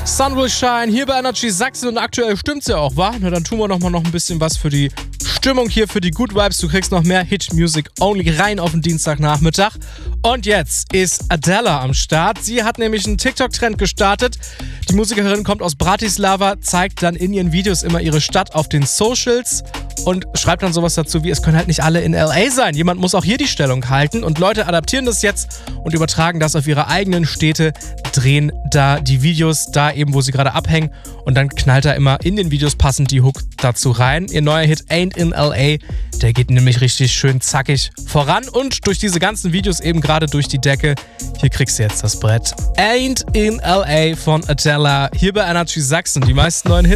Sun Will Shine hier bei Energy Sachsen und aktuell stimmt's ja auch, wa? Na dann tun wir noch ein bisschen was für die Stimmung hier, für die Good Vibes. Du kriegst noch mehr Hit Music Only rein auf den Dienstagnachmittag. Und jetzt ist Adela am Start. Sie hat nämlich einen TikTok-Trend gestartet. Die Musikerin kommt aus Bratislava, zeigt dann in ihren Videos immer ihre Stadt auf den Socials und schreibt dann sowas dazu wie, es können halt nicht alle in L.A. sein. Jemand muss auch hier die Stellung halten. Und Leute adaptieren das jetzt und übertragen das auf ihre eigenen Städte, drehen da die Videos, da eben, wo sie gerade abhängen. Und dann knallt da immer in den Videos passend die Hook dazu rein. Ihr neuer Hit Ain't in L.A., der geht nämlich richtig schön zackig voran. Und durch diese ganzen Videos eben gerade durch die Decke. Hier kriegst du jetzt das Brett. Ain't in L.A. von Adela, hier bei Energy Sachsen. Die meisten neuen Hits.